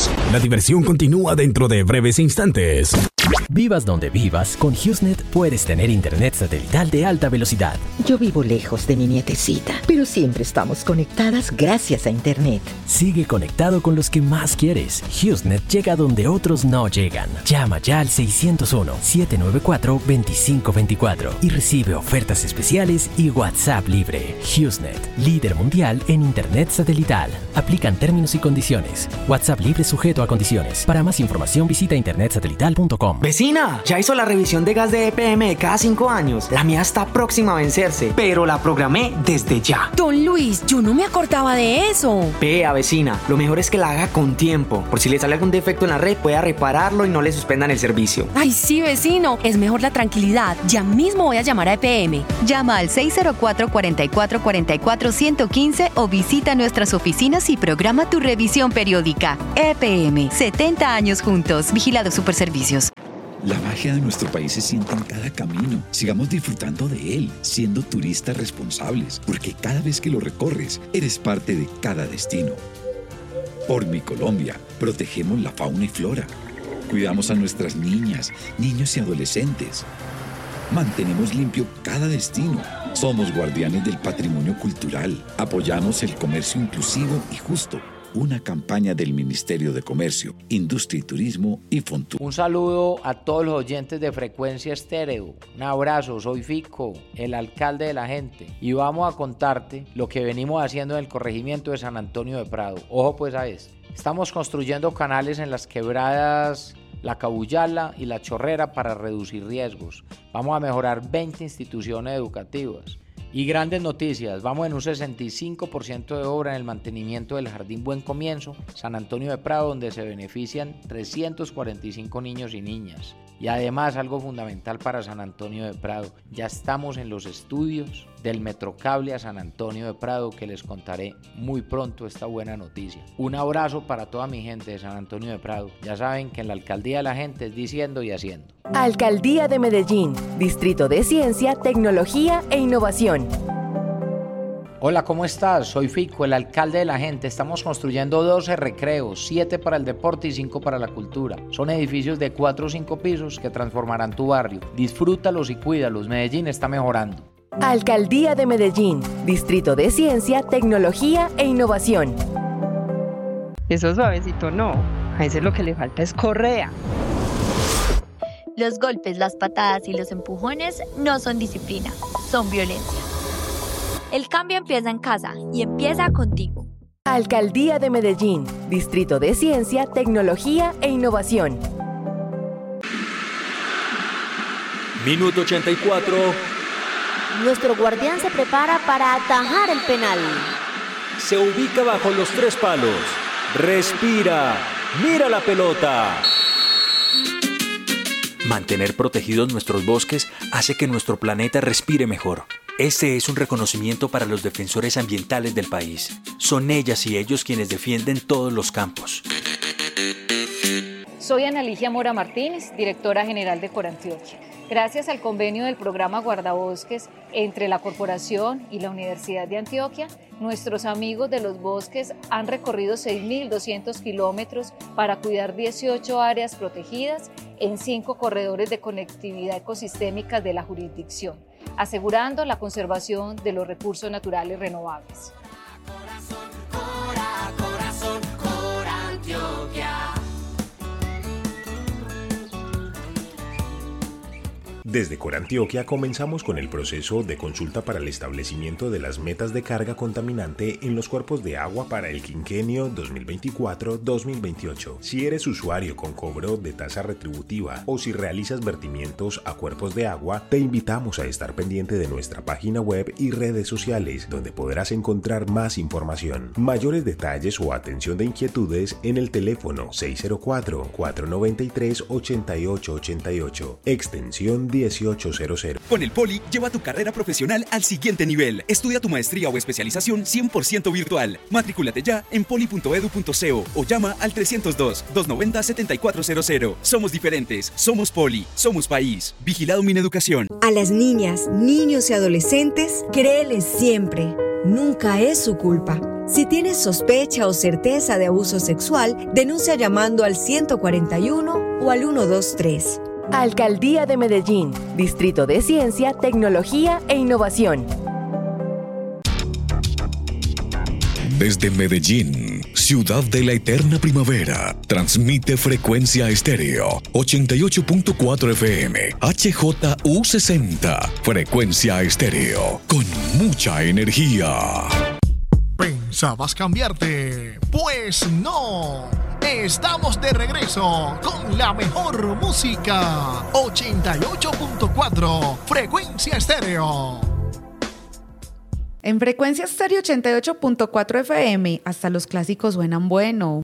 Volvemos. La diversión continúa dentro de breves instantes. Vivas donde vivas, con HughesNet puedes tener internet satelital de alta velocidad. Yo vivo lejos de mi nietecita, pero siempre estamos conectadas gracias a internet. Sigue conectado con los que más quieres. HughesNet llega donde otros no llegan. Llama ya al 601-794-2524 y recibe ofertas especiales y WhatsApp libre. HughesNet, líder mundial en internet satelital. Aplican términos y condiciones. WhatsApp libre sujeto a condiciones. Para más información visita internetsatelital.com. Vecina, ya hizo la revisión de gas de EPM de cada 5 años. La mía está próxima a vencerse, pero la programé desde ya. Don Luis, yo no me acordaba de eso. Vea, vecina, lo mejor es que la haga con tiempo. Por si le sale algún defecto en la red, pueda repararlo y no le suspendan el servicio. Ay, sí, vecino, es mejor la tranquilidad. Ya mismo voy a llamar a EPM. Llama al 604-4444-115 o visita nuestras oficinas y programa tu revisión periódica. EPM, 70 años juntos. Vigilado Superservicios. La magia de nuestro país se siente en cada camino. Sigamos disfrutando de él, siendo turistas responsables, porque cada vez que lo recorres, eres parte de cada destino. Por mi Colombia, protegemos la fauna y flora. Cuidamos a nuestras niñas, niños y adolescentes. Mantenemos limpio cada destino. Somos guardianes del patrimonio cultural. Apoyamos el comercio inclusivo y justo. Una campaña del Ministerio de Comercio, Industria y Turismo y Fontur. Un saludo a todos los oyentes de Frecuencia Estéreo. Un abrazo, soy Fico, el alcalde de la gente. Y vamos a contarte lo que venimos haciendo en el corregimiento de San Antonio de Prado. Ojo pues a esto. Estamos construyendo canales en las quebradas La Cabullala y La Chorrera para reducir riesgos. Vamos a mejorar 20 instituciones educativas. Y grandes noticias, vamos en un 65% de obra en el mantenimiento del Jardín Buen Comienzo, San Antonio de Prado, donde se benefician 345 niños y niñas. Y además, algo fundamental para San Antonio de Prado, ya estamos en los estudios del Metrocable a San Antonio de Prado, que les contaré muy pronto esta buena noticia. Un abrazo para toda mi gente de San Antonio de Prado. Ya saben que en la alcaldía la gente es diciendo y haciendo. Alcaldía de Medellín, Distrito de Ciencia, Tecnología e Innovación. Hola, ¿cómo estás? Soy Fico, el alcalde de la gente. Estamos construyendo 12 recreos, 7 para el deporte y 5 para la cultura. Son edificios de 4 o 5 pisos que transformarán tu barrio. Disfrútalos y cuídalos. Medellín está mejorando. Alcaldía de Medellín, Distrito de Ciencia, Tecnología e Innovación. Eso suavecito no, a ese lo que le falta es correa. Los golpes, las patadas y los empujones no son disciplina, son violencia. El cambio empieza en casa y empieza contigo. Alcaldía de Medellín, Distrito de Ciencia, Tecnología e Innovación. Minuto 84. Nuestro guardián se prepara para atajar el penal. Se ubica bajo los 3 palos. Respira. Mira la pelota. Mantener protegidos nuestros bosques hace que nuestro planeta respire mejor. Este es un reconocimiento para los defensores ambientales del país. Son ellas y ellos quienes defienden todos los campos. Soy Ana Ligia Mora Martínez, directora general de Corantioquia. Gracias al convenio del programa Guardabosques entre la Corporación y la Universidad de Antioquia, nuestros amigos de los bosques han recorrido 6.200 kilómetros para cuidar 18 áreas protegidas en 5 corredores de conectividad ecosistémica de la jurisdicción, asegurando la conservación de los recursos naturales renovables. Corazón, Corantioquia. Desde Corantioquia comenzamos con el proceso de consulta para el establecimiento de las metas de carga contaminante en los cuerpos de agua para el quinquenio 2024-2028. Si eres usuario con cobro de tasa retributiva o si realizas vertimientos a cuerpos de agua, te invitamos a estar pendiente de nuestra página web y redes sociales, donde podrás encontrar más información. Mayores detalles o atención de inquietudes en el teléfono 604-493-8888, extensión 1800. Con el Poli, lleva tu carrera profesional al siguiente nivel. Estudia tu maestría o especialización 100% virtual. Matrículate ya en poli.edu.co o llama al 302-290-7400. Somos diferentes, somos Poli, somos país. Vigilado Mineducación. A las niñas, niños y adolescentes, créeles siempre. nunca es su culpa. Si tienes sospecha o certeza de abuso sexual, denuncia llamando al 141 o al 123. Alcaldía de Medellín, Distrito de Ciencia, Tecnología e Innovación. Desde Medellín, ciudad de la eterna primavera, transmite Frecuencia Estéreo, 88.4 FM, HJU60, Frecuencia Estéreo, con mucha energía. ¿Pensabas cambiarte? Pues no. Estamos de regreso con la mejor música. 88.4 Frecuencia Estéreo. En Frecuencia Estéreo 88.4 FM, hasta los clásicos suenan bueno.